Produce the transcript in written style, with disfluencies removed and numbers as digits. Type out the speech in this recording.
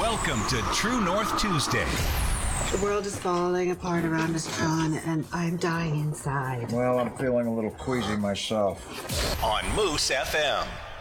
Welcome to True North Tuesday. The world is falling apart around us, John, and I'm dying inside. Well, I'm feeling a little queasy myself. On Moose FM.